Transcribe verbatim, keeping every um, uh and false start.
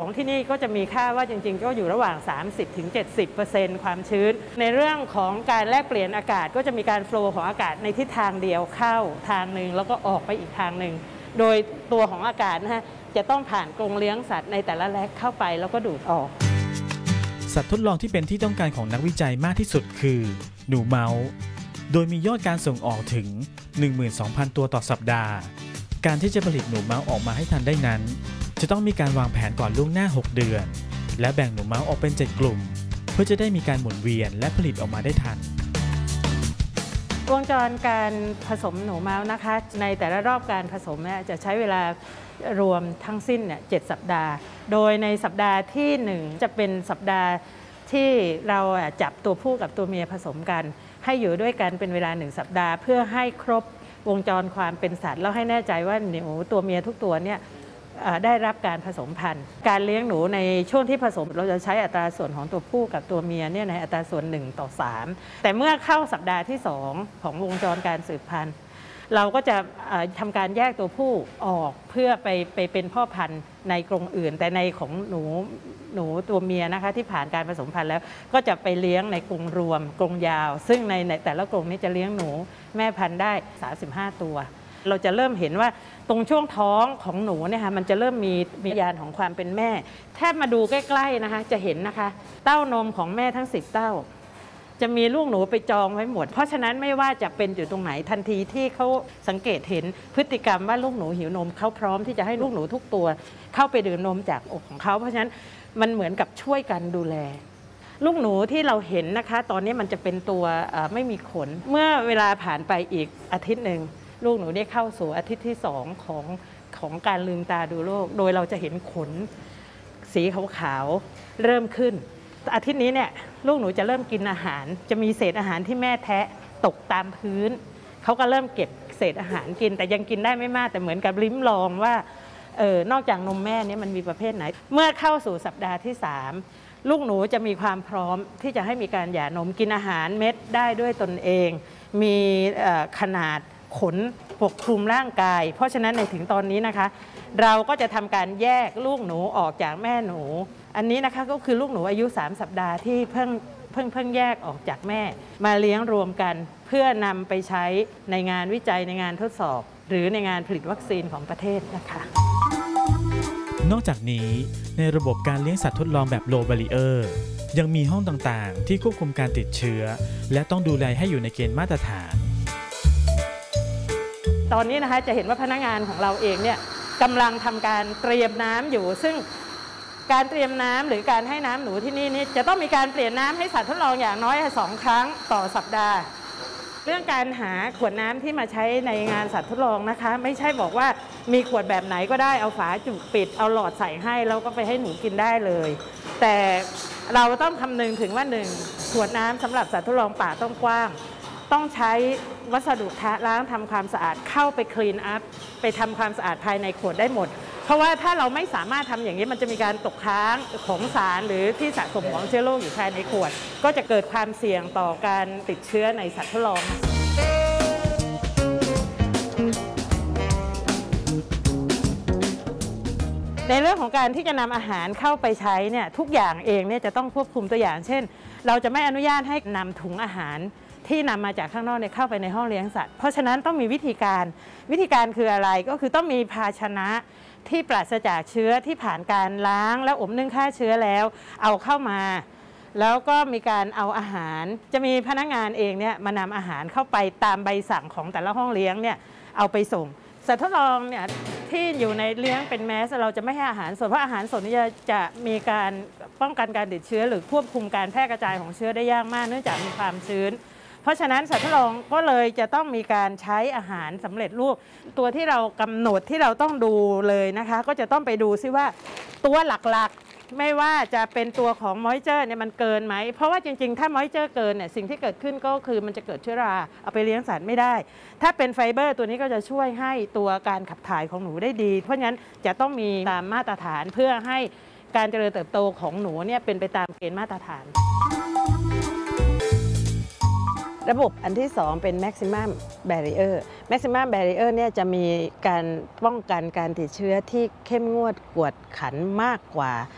ที่นี่ก็จะมีค่าว่าจริงๆก็อยู่ระหว่าง สามสิบถึงเจ็ดสิบเปอร์เซ็นต์ ความชื้นในเรื่องของการแลกเปลี่ยนอากาศก็จะมีการโฟลว์ของอากาศในทิศทางเดียวเข้าทางหนึ่งแล้วก็ออกไปอีกทางหนึ่งโดยตัวของอากาศนะฮะจะต้องผ่านกรงเลี้ยงสัตว์ในแต่ละแลกเข้าไปแล้วก็ดูดออกสัตว์ทดลองที่เป็นที่ต้องการของนักวิจัยมากที่สุดคือหนูเมาส์โดยมียอดการส่งออกถึง หนึ่งหมื่นสองพัน ตัวต่อสัปดาห์การที่จะผลิตหนูเมาส์ออกมาให้ทันได้นั้นจะต้องมีการวางแผนก่อนล่วงหน้าหกเดือนและแบ่งหนูเมาส์ออกเป็นเจ็ดกลุ่มเพื่อจะได้มีการหมุนเวียนและผลิตออกมาได้ทันวงจรการผสมหนูเมาส์นะคะในแต่ละรอบการผสมเนี่ยจะใช้เวลารวมทั้งสิ้นเนี่ยเจ็ดสัปดาห์โดยในสัปดาห์ที่หนึ่งจะเป็นสัปดาห์ที่เราจับตัวผู้กับตัวเมียผสมกันให้อยู่ด้วยกันเป็นเวลาหนึ่งสัปดาห์เพื่อให้ครบวงจรความเป็นสัตว์แล้วให้แน่ใจว่าหนูตัวเมียทุกตัวเนี่ยได้รับการผสมพันธุ์การเลี้ยงหนูในช่วงที่ผสมเราจะใช้อัตราส่วนของตัวผู้กับตัวเมียเนี่ยในอัตราส่วนหนึ่งต่อสามแต่เมื่อเข้าสัปดาห์ที่สองของวงจรการสืบพันธุ์เราก็จะทำการแยกตัวผู้ออกเพื่อไปไปเป็นพ่อพันธุ์ในกรงอื่นแต่ในของหนูหนูตัวเมียนะคะที่ผ่านการผสมพันธุ์แล้วก็จะไปเลี้ยงในกรงรวมกรงยาวซึ่งในแต่ละกรงนี้จะเลี้ยงหนูแม่พันธุ์ได้สามสิบห้าตัวเราจะเริ่มเห็นว่าตรงช่วงท้องของหนูเนี่ยค่ะมันจะเริ่มมีมียานของความเป็นแม่แทบมาดูใกล้ๆนะคะจะเห็นนะคะเต้านมของแม่ทั้งสิบเต้าจะมีลูกหนูไปจองไว้หมดเพราะฉะนั้นไม่ว่าจะเป็นอยู่ตรงไหนทันทีที่เขาสังเกตเห็นพฤติกรรมว่าลูกหนูหิวนมเขาพร้อมที่จะให้ลูกหนูทุกตัวเข้าไปดื่มนมจากอกของเขาเพราะฉะนั้นมันเหมือนกับช่วยกันดูแลลูกหนูที่เราเห็นนะคะตอนนี้มันจะเป็นตัวไม่มีขนเมื่อเวลาผ่านไปอีกอาทิตย์หนึ่งลูกหนูได้เข้าสู่อาทิตย์ที่สองของของการลืมตาดูโลกโดยเราจะเห็นขนสีขาวๆเริ่มขึ้นอาทิตย์นี้เนี่ยลูกหนูจะเริ่มกินอาหารจะมีเศษอาหารที่แม่แทะตกตามพื้นเขาก็เริ่มเก็บเศษอาหารกินแต่ยังกินได้ไม่มากแต่เหมือนกับลิ้มลองว่าเออนอกจากนมแม่นี้มันมีประเภทไหนเมื่อเข้าสู่สัปดาห์ที่สามลูกหนูจะมีความพร้อมที่จะให้มีการหย่านมกินอาหารเม็ดได้ด้วยตนเองมีขนาดขนปกคลุมร่างกายเพราะฉะนั้นในถึงตอนนี้นะคะเราก็จะทำการแยกลูกหนูออกจากแม่หนูอันนี้นะคะก็คือลูกหนูอายุสามสัปดาห์ที่เพิ่งเพิ่งเพิ่งแยกออกจากแม่มาเลี้ยงรวมกันเพื่อนำไปใช้ในงานวิจัยในงานทดสอบหรือในงานผลิตวัคซีนของประเทศนะคะนอกจากนี้ในระบบการเลี้ยงสัตว์ทดลองแบบ low barrier ยังมีห้องต่างๆที่ควบคุมการติดเชื้อและต้องดูแลให้อยู่ในเกณฑ์มาตรฐานตอนนี้นะคะจะเห็นว่าพนักงานของเราเองเนี่ยกำลังทำการเตรียมน้ำอยู่ซึ่งการเตรียมน้ำหรือการให้น้ำหนูที่นี่นี่จะต้องมีการเปลี่ยนน้ำให้สัตว์ทดลองอย่างน้อยสองครั้งต่อสัปดาห์เรื่องการหาขวดน้ำที่มาใช้ในงานสัตว์ทดลองนะคะไม่ใช่บอกว่ามีขวดแบบไหนก็ได้เอาฝาจุกปิดเอาหลอดใส่ให้แล้วก็ไปให้หนูกินได้เลยแต่เราต้องคำนึงถึงว่าหนึ่งขวดน้ำสำหรับสัตว์ทดลองป่าต้องกว้างต้องใช้วัสดุทะล้างทำความสะอาดเข้าไปคลีนอัพไปทำความสะอาดภายในขวดได้หมดเพราะว่าถ้าเราไม่สามารถทำอย่างนี้มันจะมีการตกค้างของสารหรือที่สะสมของเชื้อโรคอยู่ภายในขวดก็จะเกิดความเสี่ยงต่อการติดเชื้อในสัตว์ทดลองในเรื่องของการที่จะนำอาหารเข้าไปใช้เนี่ยทุกอย่างเองเนี่ยจะต้องควบคุมตัวอย่างเช่นเราจะไม่อนุญาตให้นำถุงอาหารที่นำมาจากข้างนอกเนี่ยเข้าไปในห้องเลี้ยงสัตว์เพราะฉะนั้นต้องมีวิธีการวิธีการคืออะไรก็คือต้องมีภาชนะที่ปราศจากเชื้อที่ผ่านการล้างและอบนึ่งฆ่าเชื้อแล้วเอาเข้ามาแล้วก็มีการเอาอาหารจะมีพนักงานเองเนี่ยมานำอาหารเข้าไปตามใบสั่งของแต่ละห้องเลี้ยงเนี่ยเอาไปส่งสัตว์ทดลองเนี่ยที่อยู่ในเลี้ยงเป็นแมสเราจะไม่ให้อาหารสดเพราะอาหารสดนี่จะจะมีการป้องกันการติดเชื้อหรือควบคุมการแพร่กระจายของเชื้อได้ยากมากเนื่องจากมีความชื้นเพราะฉะนั้นสัตว์ทดลองก็เลยจะต้องมีการใช้อาหารสำเร็จรูปตัวที่เรากำหนดที่เราต้องดูเลยนะคะก็จะต้องไปดูซิว่าตัวหลักๆไม่ว่าจะเป็นตัวของมอยเจอร์เนี่ยมันเกินไหมเพราะว่าจริงๆถ้ามอยเจอร์เกินเนี่ยสิ่งที่เกิดขึ้นก็คือมันจะเกิดเชื้อราเอาไปเลี้ยงสัตว์ไม่ได้ถ้าเป็นไฟเบอร์ตัวนี้ก็จะช่วยให้ตัวการขับถ่ายของหนูได้ดีเพราะฉะนั้นจะต้องมีตามมาตรฐานเพื่อให้การเจริญเติบโตของหนูเนี่ยเป็นไปตามเกณฑ์มาตรฐานระบบอันที่สองเป็น maximum barrier maximum barrier เนี่ยจะมีการป้องกันการติดเชื้อที่เข้มงวดกวดขันมากกว่า